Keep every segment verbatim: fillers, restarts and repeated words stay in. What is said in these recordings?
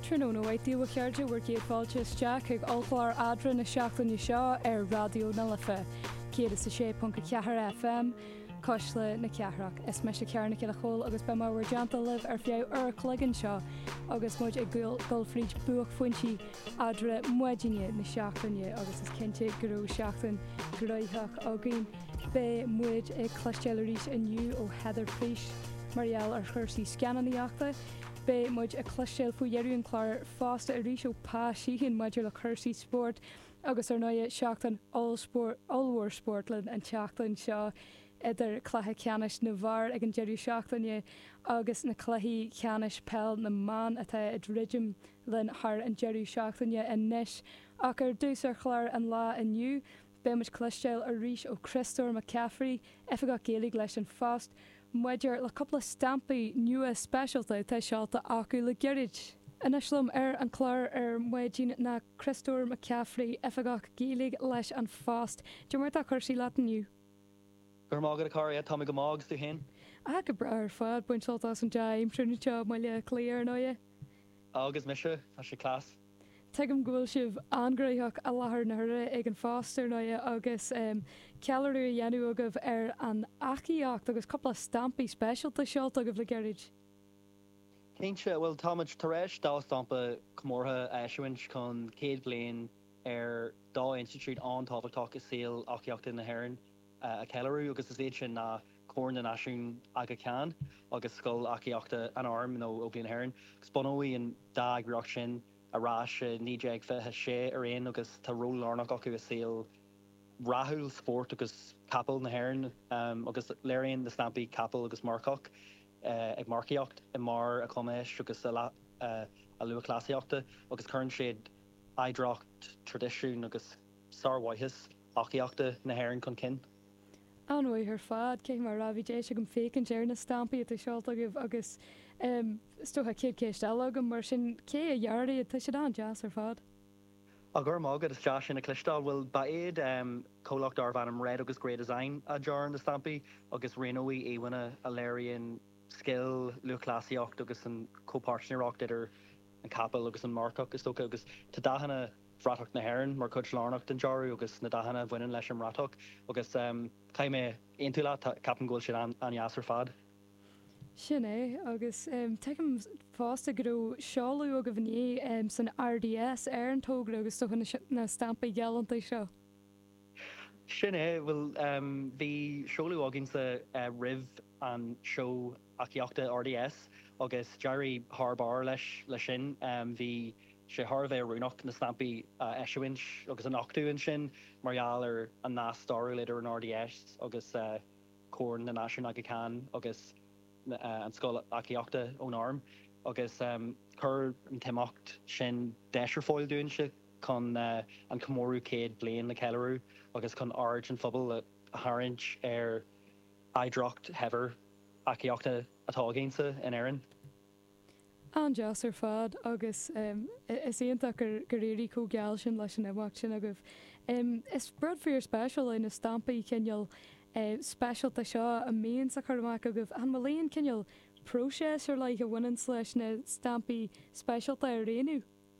Tróna bhaidíú a chearde bhar céad fáilte isteach ag olchlár adra na seachtaine seo ar radio na lifa. Céad is a sé punca ceathar F M, coisle na ceathraach. Is me se cearna le chol agus be mar deanta libh ar fiú ar chluigean seo, agus muid ag gulfríd buach foiintí adra muidine na seachtaine, agus is cinnte gurú seachtain groithach ágain. Bé muid ag closteileríis aniu ó Heather Frisch, Marielle ar chuirsaí scannaíachta. Bé muid a cloisteil fú dhearún chlár fásta a ríis ó páisiín muidir le chuirsaí sport, agus ar nuide seachtain allhór sportlan an teachtain seo idir chluthe ceannis na bhar ag an deireadh seachtaine agus na cluthaí ceannis pell na man atá i ddridim len thar an deireadh seachtaine in níis, ach ar dús ar chláir an lá aniu, bé muid cloisteil a ríis ó Christopher McCaffrey ifigá géalaigh leis an fast, muidir le coppla stampaí nua specialta tá seálta acu le geirid. Inislumm ar an chláir ar muidín na Christopher McCaffrey ifigach géalaigh leis an fast. Dú mar tá chuirsí leat aniu? Gur mágad a cáir tá go mágus tú hen? A go bra ar fad buint soltá an daim trúna teo mai le cléar nóide. Agus meise tá sé clás. Tuigim ghfuil sibh angraíoch a láthair na hurra ag an fástar nóide agus um, cealú a dhéanú agah ar an aciíocht agus coppla stampaí specialta seolta agah le geirid. Céintse bhfuil táid taréis dá stampa comórtha eisiúint chun céad bliain ar dá institute an tábhachtach is síl aciíochta na hÉireann a cealarú agus is éiad sin na cór na náisiún aga cean agus scoil aciíochta an arm nó ó bliain hÉireann. Gus bonóí an dá agreaach sin arás níide ag fithe sé ar aon agus tá ról lárnach acu is síl rathúil sport agus capal na hÉireann um, agus léironn na stampaí capal agus marcach uh, ag marciíocht i mar a chuméis agus a, la, uh, a lua clásiíochta agus chun siad aidracht tradiisiún agus sarhaithas aciíochta na hÉireann chun cin. Anhaid ar fad cé mar rahí dééis go fécinn dear na stampaí a seolta agah agus um, stotha céad céistel agam mar sin cé a dheardaí a tu an jazz ar fad. A gur mágad is deas sin na clistáil bhfuil ba éiad um, cólacht arbhanam red agus gré design a dear na stampaí agus réóí éhaine a léironn skill lu clásiíocht agus an cópáirtneocht idir an capal agus an marcach is tócha agus tá dahanana bhratach na hÉireann mar chud lárnacht den dearú agus na dahanana bhaineann leis an ratach agus um, caiime aon tú le capan ggóil sin an, an jaas ar fad. Sin é agus um, teim fásta go seáú a go bhní um, san R D S ar an tógra agus tu na stampa gealanta seo. Sin é bhfuil um, bhí seolú agin sa uh, rih an seo aciíochta R D S agus Jerry Harbar leis le sin um, bhí sé Harbheith runúnach na stampaí uh, eisiúint agus an achtuúin sin mariaal ar an nástárú leidir an R D S agus uh, cór na náisiún aga can agus uh, an scoil aciíochta ón arm agus um, chur an téimeacht sin deisir fáil dúin se chun uh, an comórú céad bliain le cealarú agus chun ard an phobal a tharint ar aidracht heather aciíochta atá géinsa in éireann. An jazz ar fad agus um, is éonach gur réirí có geall sin leis an éhacht sin agah. Um, is brad for your special in na stampaí cinneal uh, specialta seo a méon sa chuach agah an malaíon cinneal próses ar le go bhainean leis na stampaí specialta ar réanú.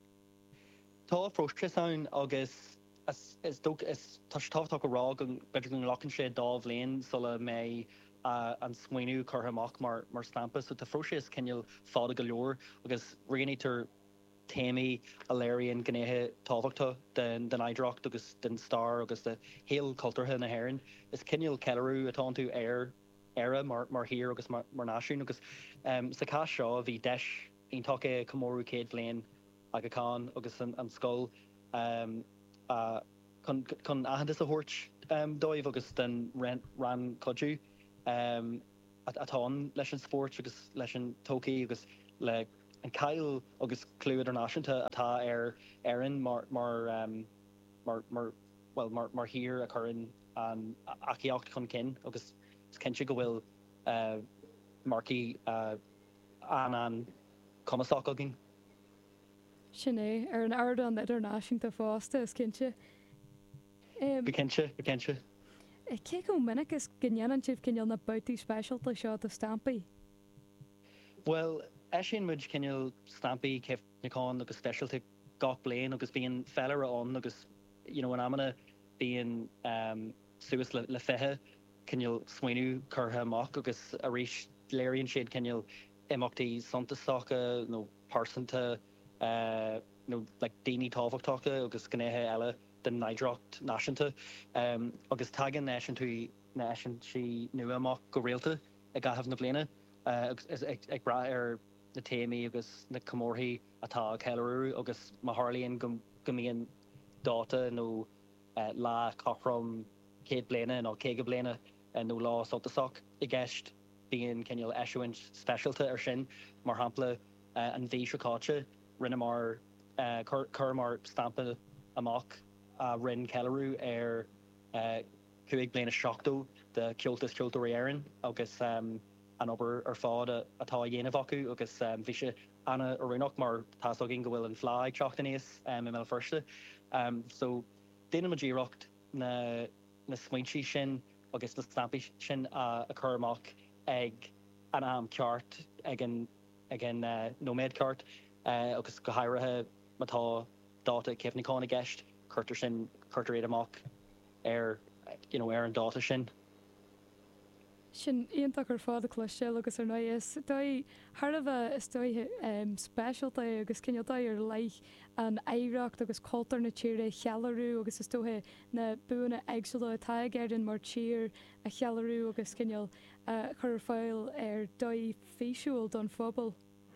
Tá próses ann agus is is dó is tátáach a rá an beidir go lochan sé dá bhléon sulla mé Uh, an smuoinú chuthaach mar mar stampa, so tá fróise cinneal fáda go leor agus rianaítar téimi a léironn gnéthe tábhachta den den aidracht agus den star agus de héal cultúrtha na hÉireann. Is cinneal cealarú atá tú air éire mar mar hir agus mar, mar náisiún agus um, sa cá seo bhí deis ontácha comórú céad bbliain aga cáin agus an, an scoil um, uh, chun ahananta a thuirt um, dóibh agus den ran, ran codú. Um, atá leis an sport agus leis an tócaí agus le an cail agus clúad ar náisiúnta atá ar éireann mar mar um, mar mar well mar mar hir a churann an aciíocht chun cin agus cinse go bhfuil uh, marcí uh, an an cumasach agin. Sin é ar an aird an idirnáisiúnta fásta is cinse. Um, Becinse becinse. Cé go minic is gnéanaan sibh cinneal na boutí specialta seo a stampaí? Well, Eisian muid cinil stampy cef nicán agus specialty gach blain agus bíon feller on agus you know an amana bíon um, suas le, le fethe cinil smuinú curtha amach agus a rééis léironn siad cinil imachtaí santa saca nó parsanta uh, no like daoine tábhachtacha agus gnéthe eile den naidreacht náisiúnta um, agus tagan nation tú nation si nua amach go réalta ag gaithfh na bliana uh, agus ag bra ar na téimi agus na comórthaí atá ceú agus má Harlíonn go gomíon dáta nó uh, lá choprom céad bliana nó cé go bliana uh, nó lá soltasach i gceist bíon cinneal eisiúint specialta ar sin mar hampla uh, an bhí seáte rinne mar uh, chur mar stampa amach a rinn ceú ar uh, cuaig bliana seachtó de ceoltas ceoltóirí éireann agus um, an obair ar fád atá dhéanamh acu agus um, bhí sé anna arúnach mar táginn go bhfuil an fláid teachtaníos um, i mé firste. Um, so déanam a ddíreacht na, na smuintí sin agus na stampi sin uh, a chur amach ag an am ceart ag an, ag an uh, nóméad ceart uh, agus go hairithe matá dáta céimhnicáin a gceist chuirtar sin chuirtar réad amach ar you know, ar an dáta sin. Sin íonach ar fád a cloisteil agus ar nuas dói Harbh is dóithe um, specialta agus cinnealta ar leith an éireacht agus cultúir na tíre chealarú agus is tóthe na buanna agsúla atá gaiireann mar tír a chealarú agus cinneal uh, chur fáil ar dói féisiúil don fphobal.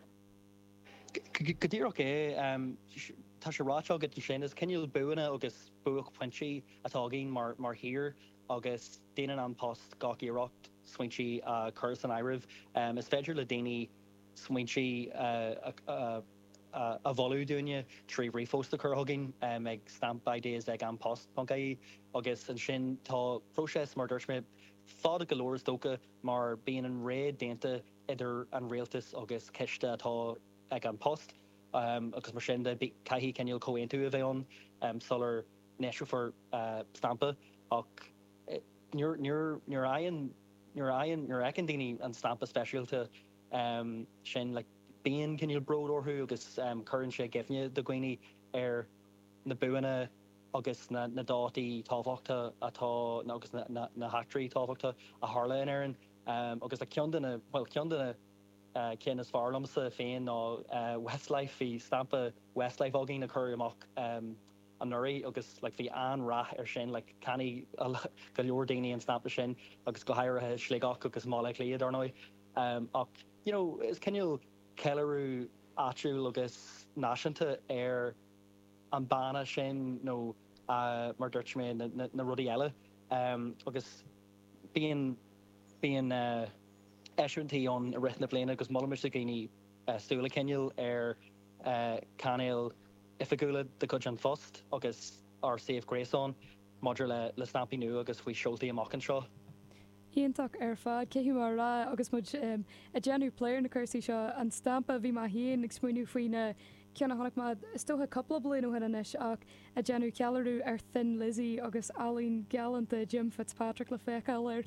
Go dtíreach é tá sé ráteá go sin is cinneal buanna agus buach pointí atá gin mar mar hir agus déanaan an post gach iireacht swintí a chus an airibh um, is féidir le daoine swintí uh, uh, uh, a bhú dúine trí réfósta chuthagan um, ag stamp ideas ag an post pancaí agus an sin tá próses mar dúirsme fád a golóir dócha mar bíon an réad déanta idir an réaltas agus ceiste atá ag an post um, agus mar sin de caihí cinneal comhaontú a bheith an um, solar neisú for uh, stampa ach nuair aon nuair aon nuair ecin daoine an stampa speisialta um, sin like bíon cinneal brod orthú agus um, churann sé gifne do gcuoine ar na buanna agus na, na dátaí tábhachta atá na, agus na, na, na hatrí tábhachta a tharla in aireann um, agus le ceandanna well ceandanna uh, cin is fearlamsa féin ná uh, Westlife hí stampa Westlife ágainn na chur amach um, an nuirí agus like bhí an rath ar sin like canny go leor daoine an stampa sin agus go hairithe sléigech agus mála líad ar nói um, ach you know is cinneal ceú átriú agus náisiúnta ar an banna sin nó uh, mar dúirt mé na, na, na rudí eile um, agus bíon bíon uh, eisiúntaí an rithna bliana agus molla mis a gcóine uh, stúla cinneal ar uh, canéal ifigúla de chud an fost agus ar saomh gréasán maidir le le stampi nu agus faoi seoltaí amach an seo. Íonach ar fad ceithú mar rá agus muid um, a déanú pléir na chusaí seo an stampa bhí mar híon ag smuoinú faoine ceanna tháinig má is tótha coppla blianú henis ach a déanú cealarú ar Thin Lizzy agus Aline Galanta Jim Fitzpatrick le féáir.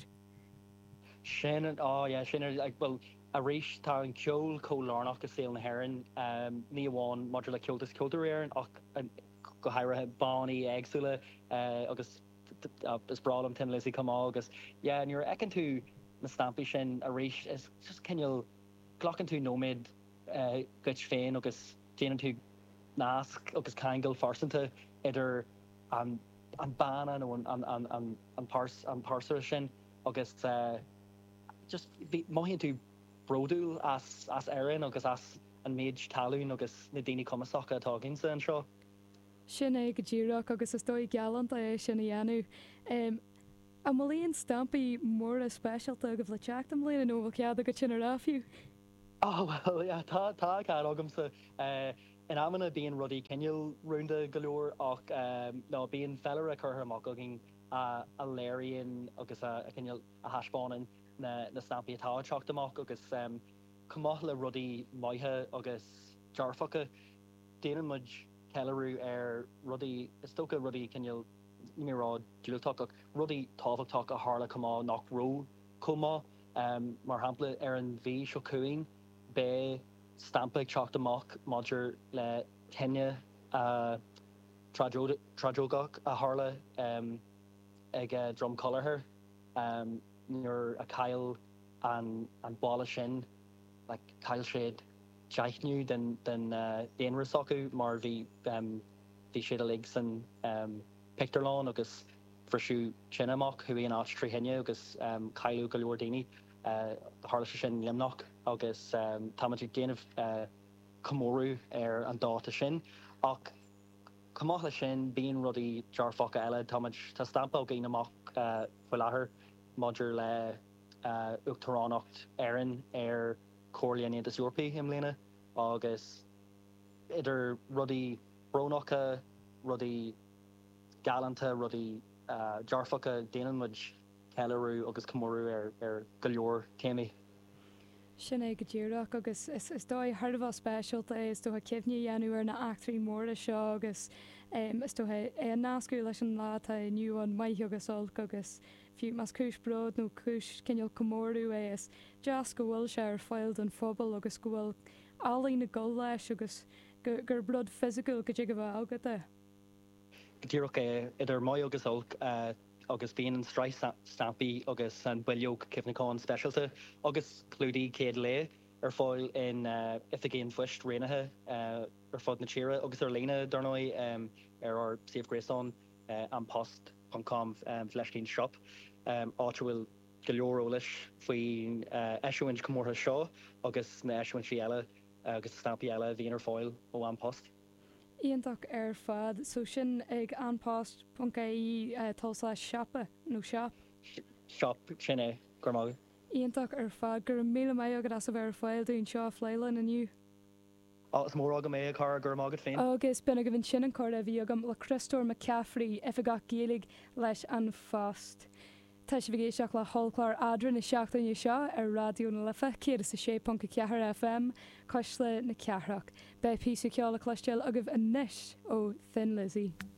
Sin á yeah, sin ag well a rééis tá an ceol cólánach go saoil na haireann um, ní bháin maidir le ceoltas ceoltar éireann ach go hairithe bánaí agsúla uh, agus uh, is bralam Thin Lizzy cumá agus yeah, nuair ecinn tú na stampi sin a rééis is just cinneal glachann tú nóméid uh, goit féin agus déanaan tú nasc agus caingal farsanta idir an an banna nó an an an an pars an parsar sin agus uh, just maihíonn tú brodú as as éireann agus as an méid talún agus na daoine cumasacha atá ginn sa an seo. Sin é go ddíireach agus is dói galant é sin na dhéanú. Um, a molíonn stampaí mór a speisialta go bhfuil teach am léana nó bhfuil cead go sin ráfiú. Oh well yeah, tá tá cead agam sa uh, in amana bíon rudí cinneal roúnda golóir ach um, nó bíon fellar a chutha amach agin uh, a léiríonn agus a, a cinneal a haspáin na na stampi atá teacht amach agus um, cumach le rudí maithe agus dearfacha déanaan muid cealarú ar rudí is tócha rudí cinneal nírá dúilteach rudí tábhachtach a tharla cumá nach ró comá um, mar hampla ar an bhí seo cuaing bé stampa ag teacht amach maidir le cenne tradrógach a hála um, ag uh, drum collarthair um, nuair a cail an, an bála sin like, cail siad deithniú den, den uh, déanras acu mar bhí um, bhí siad a lig san um, pictarlán agus frisú sin amach chu bhí an ástrí henne agus um, cailú go leor daoine uh, hála sin limnach agus um, táidir déanamh uh, comórú ar an dáta sin ach cumach le sin bíon rudaí dearfacha eile táid tá stampa ó géine amach uh, bhfuil láthair maidir le uh, uachtarránacht éireann ar cóirlíon is Eorpaí im léine agus idir rudaí brónacha rudaí galanta rudaí uh, dearfacha déanaan muid ceilearú agus comórú ar, ar go leor téimi. Sin é go ddíireach agus is, is dóid tharbh spéisialta é is dótha cimhní dhéanú ar na achtarí móra seo agus um, is dótha é an nascú leis an látha nniu an maith agus olc agus fiú mas cúis brod nó cúis cinneal comórú é is deas go bhfuil sé ar fáil don phobal agus go bhfuil álaí na ggó leis agus gur brod physical go dtí go bh agad é. Go ddíireach é idir maith agus olc uh, agus bíon an strais stampi agus an buileog cifneáin specialta agus clúdaí céad le ar fáil in uh, ifigéon fuist réanathe uh, ar fád na tíre agus ar léine darnóid um, ar ar Saomh Gréasán uh, an post chun com um, leiscín shop um, áitir bhfuil go leor eolais faoin uh, eisiúint comórtha seo agus na eisiúint eile uh, agus stampi eile bhíon ar fáil ó an post. Íontach ar fad so sin ag anpost puncaí uh, tulsa shoppa nó shop? Shop sin é gur mága. Íontach ar fad gur mí mé agad as a bhar fáil dún seo fléilein aniu. Á is mór aga mé car gur mágad féin. Agus bena go bhín sin an cóir a bhí agam le Christóir McCaffrey if a ga géalaigh leis an fast. Tá sé bhgéisteach le hallclár adra na seachtainne seo ar radio na lifa céad is a sé punca ceathar F M coisle na ceathraach. Bei pí ceála cloisteil agah a níis ó Thin Lizzy.